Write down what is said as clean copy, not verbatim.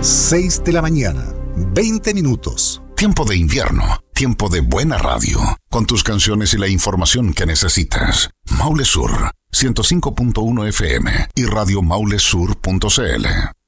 6 de la mañana, 20 minutos. Tiempo de invierno, tiempo de buena radio, con tus canciones y la información que necesitas. Maule Sur, 105.1 FM y radiomaulesur.cl.